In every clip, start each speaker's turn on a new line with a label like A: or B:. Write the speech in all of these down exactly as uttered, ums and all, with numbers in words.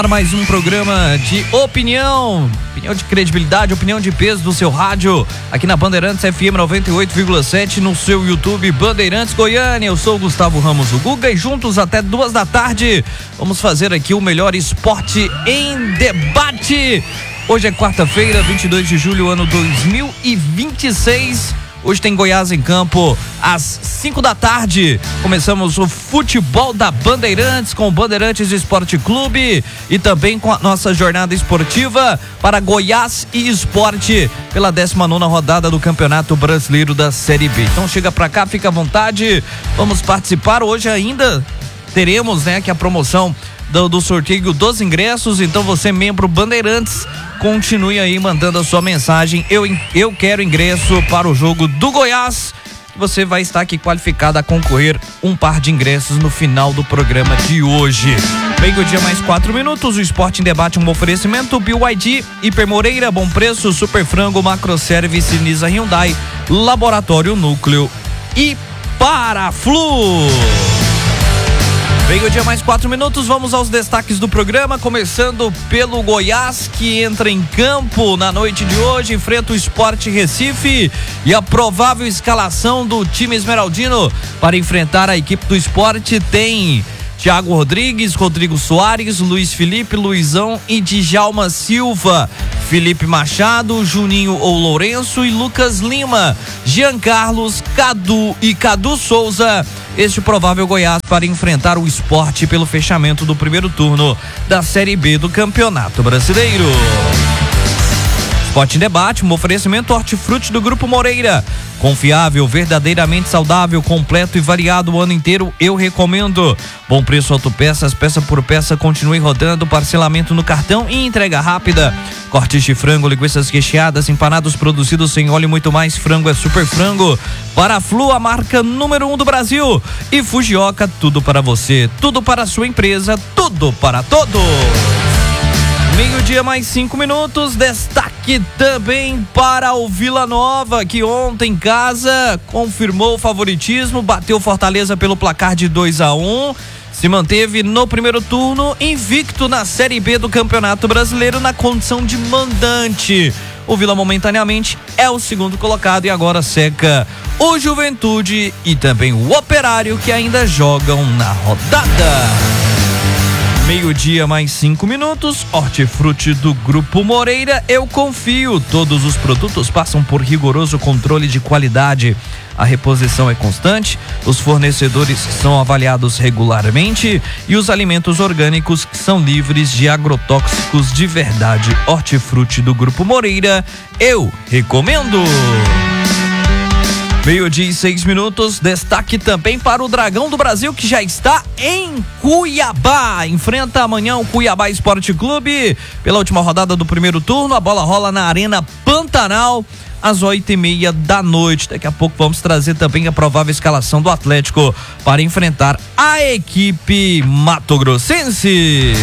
A: Mais um programa de opinião, opinião de credibilidade, opinião de peso do seu rádio, aqui na Bandeirantes F M noventa e oito vírgula sete, no seu YouTube Bandeirantes Goiânia. Eu sou o Gustavo Ramos, o Guga, e juntos até duas da tarde vamos fazer aqui o melhor esporte em debate. Hoje é quarta-feira, vinte e dois de julho, ano dois mil e vinte e seis. Hoje tem Goiás em campo às cinco da tarde. Começamos o futebol da Bandeirantes com o Bandeirantes Esporte Clube e também com a nossa jornada esportiva para Goiás e Esporte pela décima nona rodada do Campeonato Brasileiro da Série B. Então chega pra cá, fica à vontade. Vamos participar. Hoje ainda teremos, né, que a promoção do, do sorteio dos ingressos. Então você, membro Bandeirantes, continue aí mandando a sua mensagem. Eu, eu quero ingresso para o jogo do Goiás. Você vai estar aqui qualificado a concorrer um par de ingressos no final do programa de hoje. Meio-dia mais quatro minutos. O Esporte em Debate, um oferecimento B Y D, Hiper Moreira, Bom Preço, Super Frango, Macro Service, Nisa Hyundai, Laboratório Núcleo e Paraflu. Meio-dia mais quatro minutos, vamos aos destaques do programa, começando pelo Goiás, que entra em campo na noite de hoje, enfrenta o Sport Recife, e a provável escalação do time esmeraldino para enfrentar a equipe do Sport tem Thiago Rodrigues, Rodrigo Soares, Luiz Felipe, Luizão e Djalma Silva, Felipe Machado, Juninho ou Lourenço e Lucas Lima, Jean Carlos, Cadu e Cadu Souza. Este provável Goiás para enfrentar o Sport pelo fechamento do primeiro turno da Série B do Campeonato Brasileiro. Esporte em Debate, um oferecimento Hortifruti do Grupo Moreira. Confiável, verdadeiramente saudável, completo e variado o ano inteiro, eu recomendo. Bom Preço Autopeças, peça por peça, continue rodando, parcelamento no cartão e entrega rápida. Cortes de frango, linguiças recheadas, empanados produzidos sem óleo e muito mais. Frango é Super Frango. Paraflu, a marca número um do Brasil. E Fujioka, tudo para você, tudo para a sua empresa, tudo para todos. Meio-dia mais cinco minutos, destaque também para o Vila Nova, que ontem em casa confirmou o favoritismo, bateu Fortaleza pelo placar de dois a um, se manteve no primeiro turno invicto na Série B do Campeonato Brasileiro na condição de mandante. O Vila momentaneamente é o segundo colocado e agora seca o Juventude e também o Operário, que ainda jogam na rodada. Meio-dia mais cinco minutos, Hortifruti do Grupo Moreira, eu confio. Todos os produtos passam por rigoroso controle de qualidade. A reposição é constante, os fornecedores são avaliados regularmente e os alimentos orgânicos são livres de agrotóxicos de verdade. Hortifruti do Grupo Moreira, eu recomendo. Meio-dia e seis minutos, destaque também para o Dragão do Brasil, que já está em Cuiabá. Enfrenta amanhã o Cuiabá Esporte Clube pela última rodada do primeiro turno. A bola rola na Arena Pantanal às oito e meia da noite. Daqui a pouco vamos trazer também a provável escalação do Atlético para enfrentar a equipe mato-grossense.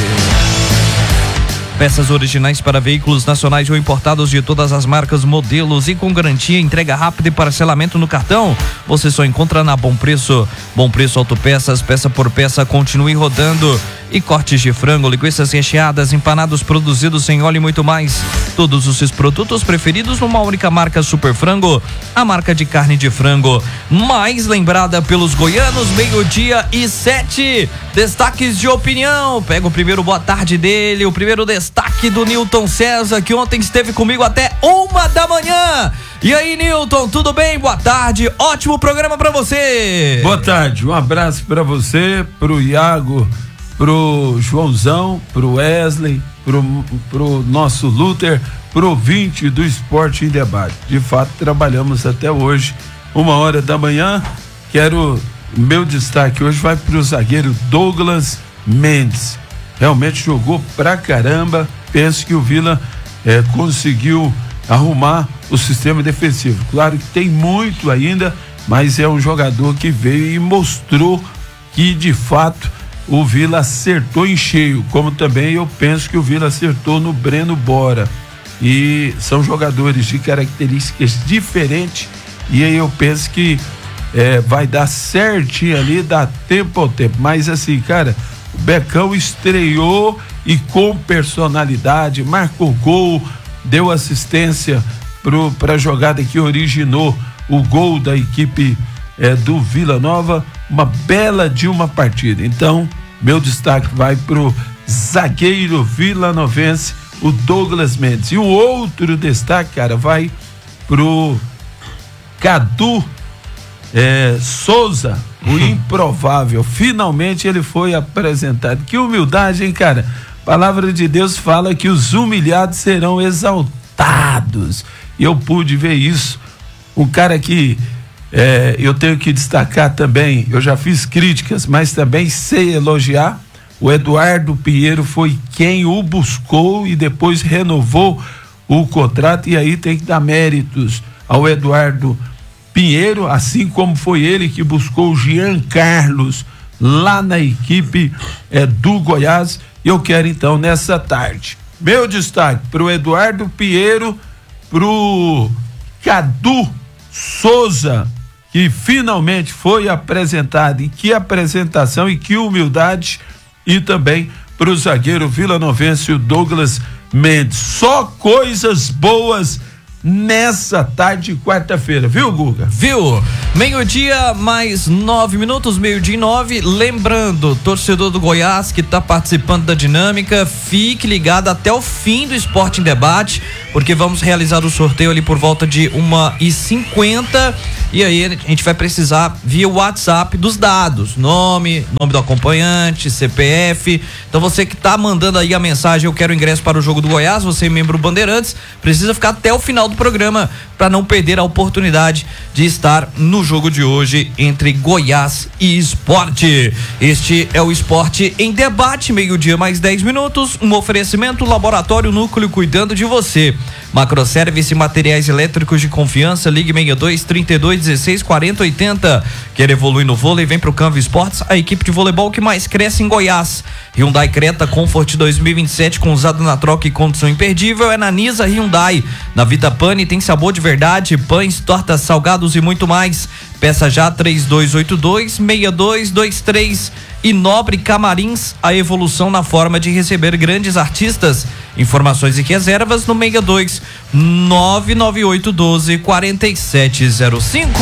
A: Peças originais para veículos nacionais ou importados de todas as marcas, modelos e com garantia, entrega rápida e parcelamento no cartão. Você só encontra na Bom Preço. Bom Preço Autopeças, peça por peça, continue rodando. E cortes de frango, linguiças recheadas, empanados produzidos sem óleo e muito mais. Todos os seus produtos preferidos numa única marca, Super Frango, a marca de carne de frango mais lembrada pelos goianos. Meio-dia e sete, destaques de opinião. Pega o primeiro boa tarde dele, o primeiro destaque do Nilton César, que ontem esteve comigo até uma da manhã. E aí, Nilton, tudo bem? Boa tarde, ótimo programa pra você.
B: Boa tarde, um abraço pra você, pro Iago, pro Joãozão, pro Wesley, pro, pro nosso Luther, pro ouvinte do Esporte em Debate. De fato, trabalhamos até hoje, uma hora da manhã. Quero, meu destaque hoje vai pro zagueiro Douglas Mendes. Realmente jogou pra caramba. Penso que o Vila é, conseguiu arrumar o sistema defensivo. Claro que tem muito ainda, mas é um jogador que veio e mostrou que de fato o Vila acertou em cheio, como também eu penso que o Vila acertou no Breno Bora. E são jogadores de características diferentes, e aí eu penso que é, vai dar certinho ali, dá tempo ao tempo. Mas assim, cara, O Becão estreou e com personalidade, marcou gol, deu assistência para a jogada que originou o gol da equipe é, do Vila Nova. Uma bela de uma partida. Então, meu destaque vai pro zagueiro vilanovense, o Douglas Mendes. E o outro destaque, cara, vai pro Cadu é, Souza, o improvável. Finalmente ele foi apresentado. Que humildade, hein, cara? A palavra de Deus fala que os humilhados serão exaltados. E eu pude ver isso. Um cara que é, eu tenho que destacar também, eu já fiz críticas, mas também sei elogiar. O Eduardo Pinheiro foi quem o buscou e depois renovou o contrato, e aí tem que dar méritos ao Eduardo Pinheiro, assim como foi ele que buscou o Jean Carlos lá na equipe é, do Goiás. Eu quero então nessa tarde meu destaque pro Eduardo Pinheiro, pro Cadu Souza, que finalmente foi apresentado, e que apresentação e que humildade, e também pro zagueiro vilanovense, o Douglas Mendes. Só coisas boas nessa tarde de quarta-feira, viu, Guga?
A: Viu? Meio-dia, mais nove minutos, meio-dia e nove. Lembrando, torcedor do Goiás que tá participando da dinâmica, fique ligado até o fim do Esporte em Debate, porque vamos realizar o sorteio ali por volta de uma e cinquenta, e aí a gente vai precisar via WhatsApp dos dados, nome, nome do acompanhante, C P F. Então você que tá mandando aí a mensagem, eu quero ingresso para o jogo do Goiás, você é membro Bandeirantes, precisa ficar até o final do programa para não perder a oportunidade de estar no jogo de hoje entre Goiás e Sport. Este é o Esporte em Debate, meio-dia mais dez minutos, um oferecimento Laboratório Núcleo, cuidando de você. Macroservice e materiais elétricos de confiança, ligue sessenta e dois, trinta e dois, dezesseis, quarenta, oitenta. Quer evoluir no vôlei? Vem pro Canva Esportes, a equipe de voleibol que mais cresce em Goiás. Hyundai Creta Comfort dois mil e vinte e sete com usado na troca e condição imperdível é na Nisa Hyundai. Na Vita Pane tem sabor de verdade, pães, tortas, salgados e muito mais. Peça já três dois oito dois, seis dois dois três. E Nobre Camarins, a evolução na forma de receber grandes artistas. Informações e reservas no seis dois nove nove oito um dois quatro sete zero cinco.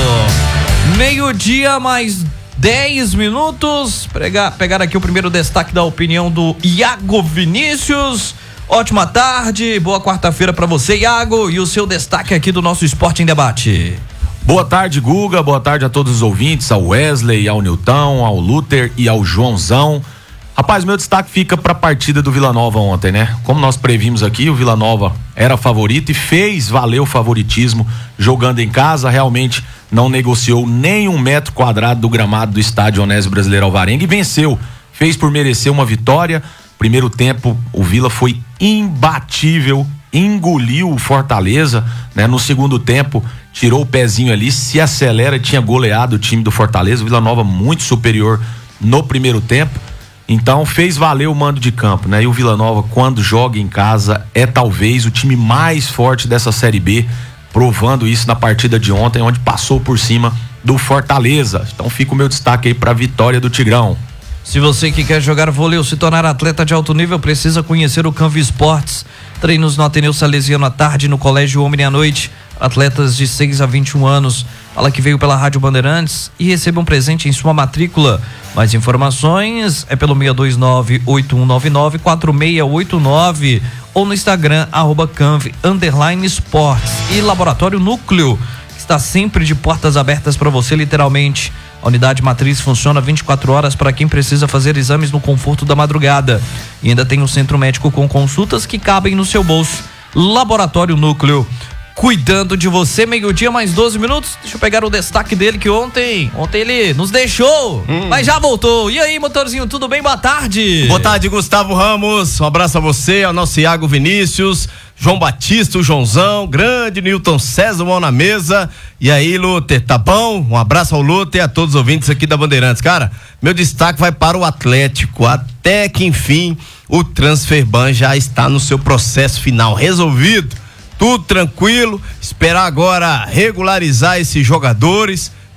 A: Meio-dia mais dez minutos. Pegar, pegar aqui o primeiro destaque da opinião do Iago Vinícius. Ótima tarde, boa quarta-feira para você, Iago, e o seu destaque aqui do nosso Esporte em Debate.
C: Boa tarde, Guga, boa tarde a todos os ouvintes, ao Wesley, ao Nilton, ao Luther e ao Joãozão. Rapaz, meu destaque fica para a partida do Vila Nova ontem, né? Como nós previmos aqui, o Vila Nova era favorito e fez valer o favoritismo jogando em casa, realmente não negociou nem um metro quadrado do gramado do estádio Onésio Brasileiro Alvarenga e venceu, fez por merecer uma vitória. Primeiro tempo, o Vila foi imbatível, engoliu o Fortaleza, né? No segundo tempo, tirou o pezinho ali, se acelera, tinha goleado o time do Fortaleza. O Vila Nova muito superior no primeiro tempo, então fez valer o mando de campo, né? E o Vila Nova, quando joga em casa, é talvez o time mais forte dessa Série B, provando isso na partida de ontem, onde passou por cima do Fortaleza. Então fica o meu destaque aí para a vitória do Tigrão.
A: Se você que quer jogar vôlei ou se tornar atleta de alto nível, precisa conhecer o Canva Esportes. Treinos no Ateneu Salesiano à tarde, no Colégio Homem à noite. Atletas de seis a vinte e um anos. Fala que veio pela Rádio Bandeirantes e receba um presente em sua matrícula. Mais informações é pelo seis dois nove, oito um nove nove, quatro seis oito nove ou no Instagram, arroba Canv, underline Esportes. E Laboratório Núcleo, que está sempre de portas abertas para você, literalmente. A unidade matriz funciona vinte e quatro horas para quem precisa fazer exames no conforto da madrugada. E ainda tem o centro médico com consultas que cabem no seu bolso. Laboratório Núcleo, cuidando de você. Meio-dia mais doze minutos. Deixa eu pegar o destaque dele, que ontem ontem ele nos deixou, hum. mas já voltou. E aí, motorzinho, tudo bem? Boa tarde.
D: Boa tarde, Gustavo Ramos. Um abraço a você, ao nosso Iago Vinícius, João Batista, o Joãozão, grande Nilton César, mão na mesa. E aí, Luther, tá bom? Um abraço ao Luther e a todos os ouvintes aqui da Bandeirantes. Cara, meu destaque vai para o Atlético. Até que enfim o Transferban já está no seu processo final resolvido. Tudo tranquilo, esperar agora regularizar esses jogadores,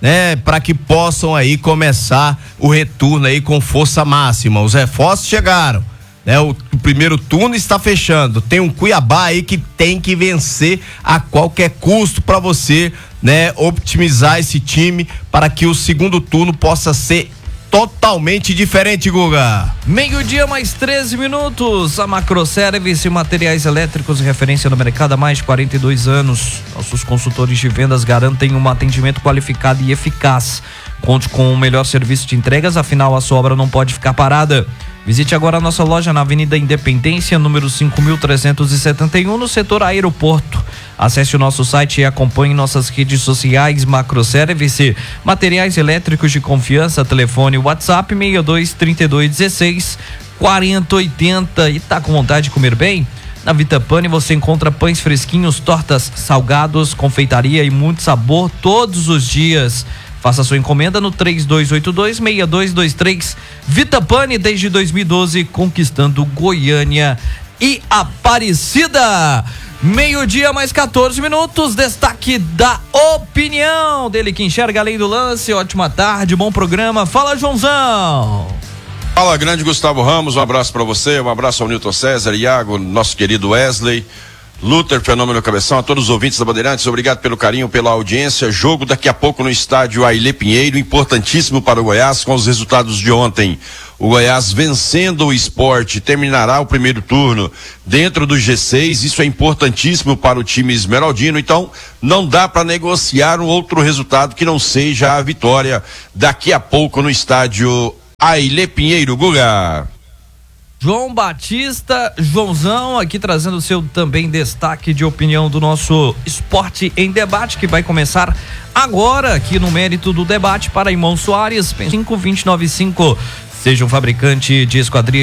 D: né, para que possam aí começar o retorno aí com força máxima. Os reforços chegaram, né? O, o primeiro turno está fechando. Tem um Cuiabá aí que tem que vencer a qualquer custo para você, né, optimizar esse time para que o segundo turno possa ser totalmente diferente, Guga.
A: Meio-dia mais treze minutos. A Macroservice Materiais Elétricos, referência no mercado há mais de quarenta e dois anos. Nossos consultores de vendas garantem um atendimento qualificado e eficaz. Conte com o melhor serviço de entregas, afinal a sua obra não pode ficar parada. Visite agora a nossa loja na Avenida Independência, número cinco mil trezentos e setenta e um, no setor aeroporto. Acesse o nosso site e acompanhe nossas redes sociais. Macroservice, materiais elétricos de confiança. Telefone WhatsApp seis dois, trinta e dois, dezesseis, quarenta, oitenta. E tá com vontade de comer bem? Na Vitapane você encontra pães fresquinhos, tortas, salgados, confeitaria e muito sabor todos os dias. Faça sua encomenda no três dois oito dois, seis dois dois três. Vitapane desde dois mil e doze, conquistando Goiânia e Aparecida. Meio-dia mais quatorze minutos, destaque da opinião dele que enxerga além do lance. Ótima tarde, bom programa. Fala, Joãozão.
E: Fala, grande Gustavo Ramos, um abraço pra você, um abraço ao Newton César, Iago, nosso querido Wesley, Luther, Fenômeno Cabeção, a todos os ouvintes da Bandeirantes, obrigado pelo carinho, pela audiência. Jogo daqui a pouco no estádio Ailê Pinheiro, importantíssimo para o Goiás com os resultados de ontem. O Goiás vencendo o Sport terminará o primeiro turno dentro do G seis, isso é importantíssimo para o time esmeraldino, então não dá para negociar um outro resultado que não seja a vitória daqui a pouco no estádio Ailê Pinheiro. Guga.
A: João Batista, Joãozão, aqui trazendo o seu também destaque de opinião do nosso Esporte em Debate, que vai começar agora aqui no mérito do debate para Irmão Soares, cinco vinte e nove cinco. Seja um fabricante de esquadrias